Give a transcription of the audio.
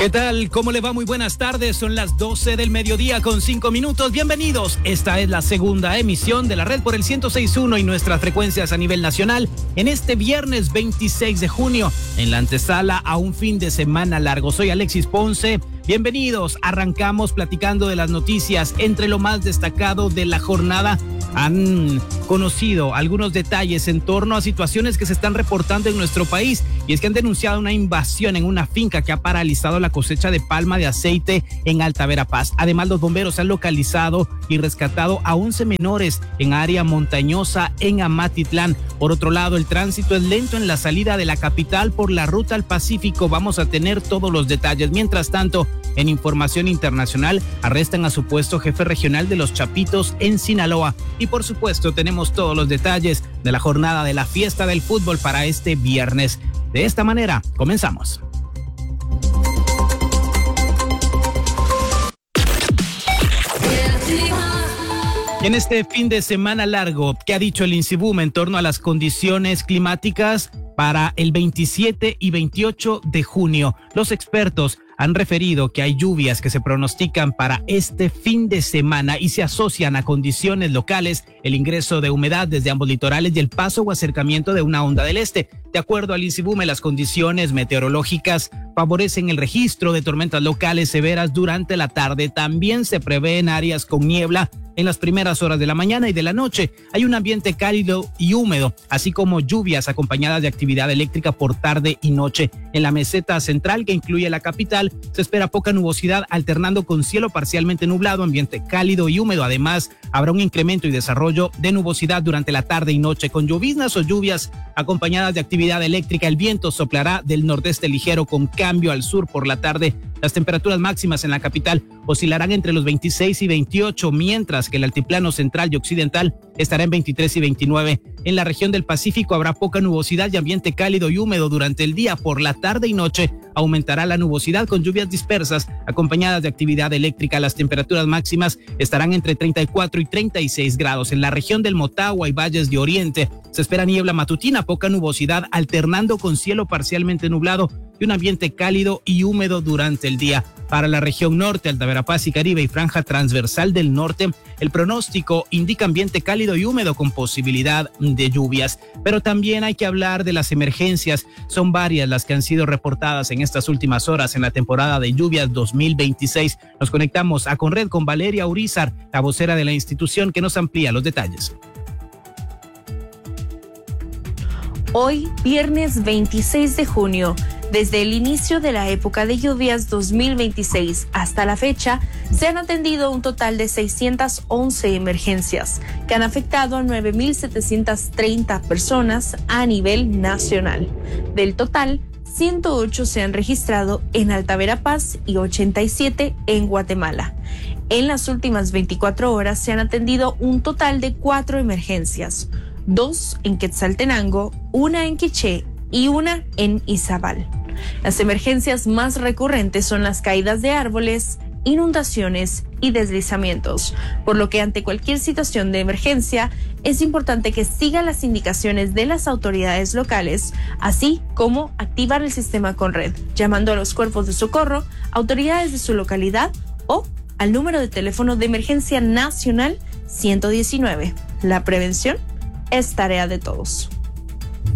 ¿Qué tal? ¿Cómo le va? Muy buenas tardes. Son las 12 del mediodía con 5 minutos. Bienvenidos. Esta es la segunda emisión de la red por el 106.1 y nuestras frecuencias a nivel nacional en este viernes 26 de junio, en la antesala a un fin de semana largo. Soy Alexis Ponce. Bienvenidos. Arrancamos platicando de las noticias. Entre lo más destacado de la jornada, han conocido algunos detalles en torno a situaciones que se están reportando en nuestro país, y es que han denunciado una invasión en una finca que ha paralizado la cosecha de palma de aceite en Alta Verapaz. Además, los bomberos han localizado y rescatado a 11 menores en área montañosa en Amatitlán. Por otro lado, el tránsito es lento en la salida de la capital por la ruta al Pacífico. Vamos a tener todos los detalles. Mientras tanto, en información internacional, arrestan a supuesto jefe regional de los Chapitos en Sinaloa. Y por supuesto, tenemos todos los detalles de la jornada de la fiesta del fútbol para este viernes. De esta manera, comenzamos. En este fin de semana largo, ¿qué ha dicho el INSIBUM en torno a las condiciones climáticas para el 27 y 28 de junio? Los expertos han referido que hay lluvias que se pronostican para este fin de semana y se asocian a condiciones locales, el ingreso de humedad desde ambos litorales y el paso o acercamiento de una onda del este. De acuerdo al INSIBUM, las condiciones meteorológicas favorecen el registro de tormentas locales severas durante la tarde. También se prevén áreas con niebla en las primeras horas de la mañana y de la noche. Hay un ambiente cálido y húmedo, así como lluvias acompañadas de actividad eléctrica por tarde y noche. En la meseta central, que incluye la capital, se espera poca nubosidad alternando con cielo parcialmente nublado, ambiente cálido y húmedo. Además, habrá un incremento y desarrollo de nubosidad durante la tarde y noche con lloviznas o lluvias acompañadas de actividad eléctrica. El viento soplará del nordeste ligero con cambio al sur por la tarde. Las temperaturas máximas en la capital oscilarán entre los 26 y 28, mientras que el altiplano central y occidental estará en 23 y 29. En la región del Pacífico habrá poca nubosidad y ambiente cálido y húmedo durante el día. Por la tarde y noche aumentará la nubosidad con lluvias dispersas acompañadas de actividad eléctrica. Las temperaturas máximas estarán entre 34 y 36 grados. En la región del Motagua y valles de Oriente se espera niebla matutina, poca nubosidad alternando con cielo parcialmente nublado y un ambiente cálido y húmedo durante el día. Para la región norte, Alta Verapaz y Caribe y franja transversal del norte, el pronóstico indica ambiente cálido y húmedo con posibilidad de lluvias. Pero también hay que hablar de las emergencias. Son varias las que han sido reportadas en estas últimas horas en la temporada de lluvias 2026. Nos conectamos a Conred con Valeria Urizar, la vocera de la institución, que nos amplía los detalles. Hoy, viernes 26 de junio, desde el inicio de la época de lluvias 2026 hasta la fecha, se han atendido un total de 611 emergencias que han afectado a 9.730 personas a nivel nacional. Del total, 108 se han registrado en Alta Verapaz y 87 en Guatemala. En las últimas 24 horas se han atendido un total de 4 emergencias, 2 en Quetzaltenango, 1 en Quiché y 1 en Izabal. Las emergencias más recurrentes son las caídas de árboles, inundaciones y deslizamientos, por lo que ante cualquier situación de emergencia es importante que siga las indicaciones de las autoridades locales, así como activar el sistema Conred, llamando a los cuerpos de socorro, autoridades de su localidad o al número de teléfono de emergencia nacional 119. La prevención es tarea de todos.